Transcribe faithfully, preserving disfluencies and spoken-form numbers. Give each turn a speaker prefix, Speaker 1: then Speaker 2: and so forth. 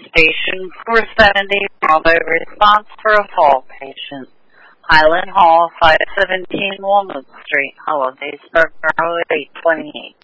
Speaker 1: Station four seventy, Bravo response for a fall patient. Highland Hall, five seventeen Walnut Street, Hollidaysburg, Bravo eight twenty-eight.